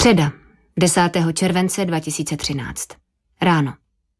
Středa, 10. července 2013. Ráno.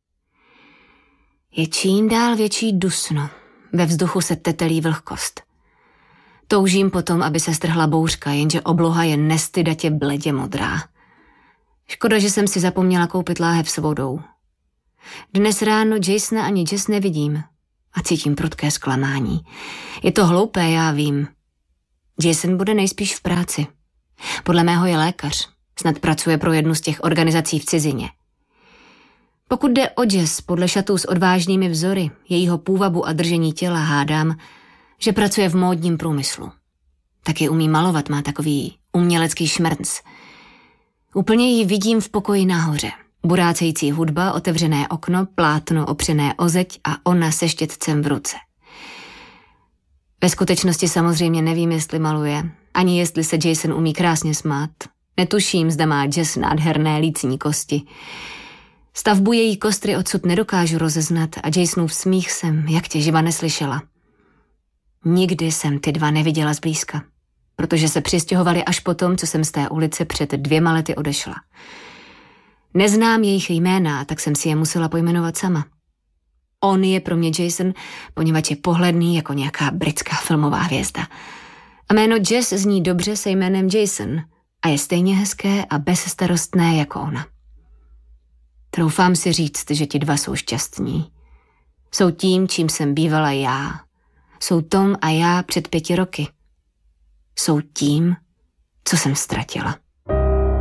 Je čím dál větší dusno. Ve vzduchu se tetelí vlhkost. Toužím potom, aby se strhla bouřka, jenže obloha je nestydatě bledě modrá. Škoda, že jsem si zapomněla koupit láhev s vodou. Dnes ráno Jasona ani Jess nevidím a cítím prudké zklamání. Je to hloupé, já vím. Jason bude nejspíš v práci. Podle mého je lékař. Snad pracuje pro jednu z těch organizací v cizině. Pokud jde o Jess, podle šatů s odvážnými vzory, jejího půvabu a držení těla hádám, že pracuje v módním průmyslu. Taky umí malovat, má takový umělecký šmrnc. Úplně ji vidím v pokoji nahoře. Burácející hudba, otevřené okno, plátno opřené o zeď a ona se štětcem v ruce. Ve skutečnosti samozřejmě nevím, jestli maluje, ani jestli se Jason umí krásně smát. Netuším, zda má Jess nádherné lícní kosti. Stavbu její kostry odsud nedokážu rozeznat a Jasonův smích jsem jak těživa neslyšela. Nikdy jsem ty dva neviděla zblízka, protože se přistěhovali až potom, co jsem z té ulice před 2 lety odešla. Neznám jejich jména, tak jsem si je musela pojmenovat sama. On je pro mě Jason, poněvadž je pohledný jako nějaká britská filmová hvězda. A jméno Jess zní dobře se jménem Jason a je stejně hezké a bezstarostné jako ona. Troufám si říct, že ti dva jsou šťastní. Jsou tím, čím jsem bývala já. Jsou Tom a já před 5 roky. Jsou tím, co jsem ztratila.